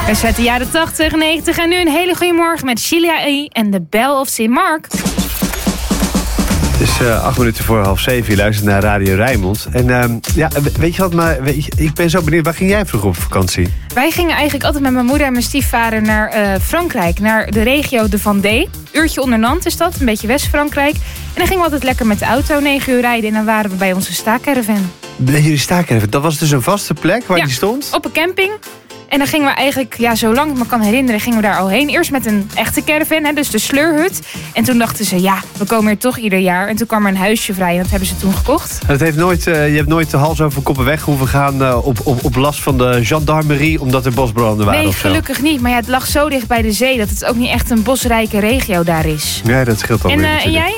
We zijn de jaren 80, 90 en nu een hele goede morgen met Sheila E. en de Bell of St. Mark. Het is 8 minuten voor 6:30. Je luistert naar Radio Rijnmond. En weet je wat, ik ben zo benieuwd. Waar ging jij vroeger op vakantie? Wij gingen eigenlijk altijd met mijn moeder en mijn stiefvader naar Frankrijk. Naar de regio de Vendée. Uurtje onder Nantes is dat, een beetje West-Frankrijk. En dan gingen we altijd lekker met de auto 9 uur rijden. En dan waren we bij onze staakcaravan. Jullie staakcaravan, dat was dus een vaste plek waar die stond? Op een camping. En dan gingen we eigenlijk, zo lang ik me kan herinneren, gingen we daar al heen. Eerst met een echte caravan, dus de sleurhut. En toen dachten ze, we komen hier toch ieder jaar. En toen kwam er een huisje vrij en dat hebben ze toen gekocht. Dat heeft nooit, je hebt nooit de hals over koppen weg hoeven gaan op last van de gendarmerie, omdat er bosbranden waren? Nee, of zo? Gelukkig niet. Maar het lag zo dicht bij de zee dat het ook niet echt een bosrijke regio daar is. Nee, dat scheelt al. En jij?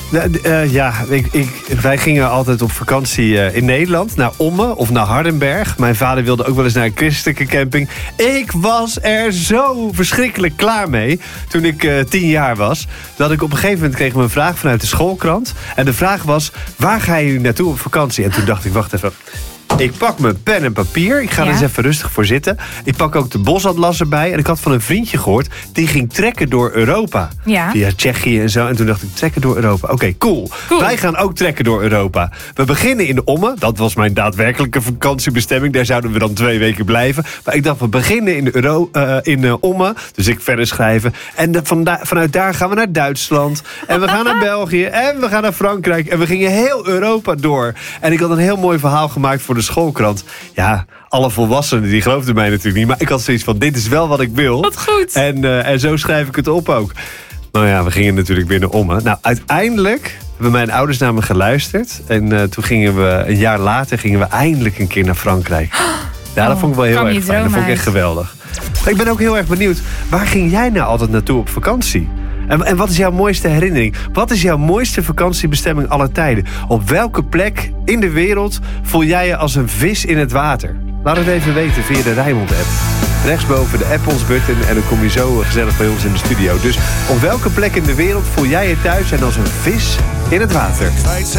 Wij gingen altijd op vakantie in Nederland, naar Ommen of naar Hardenberg. Mijn vader wilde ook wel eens naar een christelijke camping. Ik was er zo verschrikkelijk klaar mee toen ik 10 jaar was. Dat ik op een gegeven moment kreeg een vraag vanuit de schoolkrant. En de vraag was, waar ga je naartoe op vakantie? En toen dacht ik, wacht even. Ik pak mijn pen en papier. Ik ga er eens even rustig voor zitten. Ik pak ook de bosatlas erbij. En ik had van een vriendje gehoord, die ging trekken door Europa. Ja. Via Tsjechië en zo. En toen dacht ik, trekken door Europa. Oké, cool. Wij gaan ook trekken door Europa. We beginnen in de Ommen. Dat was mijn daadwerkelijke vakantiebestemming. Daar zouden we dan 2 weken blijven. Maar ik dacht, we beginnen in Ommen. Dus ik verder schrijven. En vanuit daar gaan we naar Duitsland. En we gaan naar België. En we gaan naar Frankrijk. En we gingen heel Europa door. En ik had een heel mooi verhaal gemaakt voor de schoolkrant. Ja, alle volwassenen die geloofden mij natuurlijk niet. Maar ik had zoiets van, dit is wel wat ik wil. Wat goed. En zo schrijf ik het op ook. Nou ja, we gingen natuurlijk weer naar Ommen. Nou, uiteindelijk hebben mijn ouders naar me geluisterd. En toen gingen we, een jaar later, eindelijk een keer naar Frankrijk. Ja, dat vond ik wel heel erg fijn. Dat vond ik echt geweldig. Maar ik ben ook heel erg benieuwd, waar ging jij nou altijd naartoe op vakantie? En wat is jouw mooiste herinnering? Wat is jouw mooiste vakantiebestemming aller tijden? Op welke plek in de wereld voel jij je als een vis in het water? Laat het even weten via de Rijnmond-app. Rechtsboven de Apples-button en dan kom je zo gezellig bij ons in de studio. Dus op welke plek in de wereld voel jij je thuis en als een vis in het water?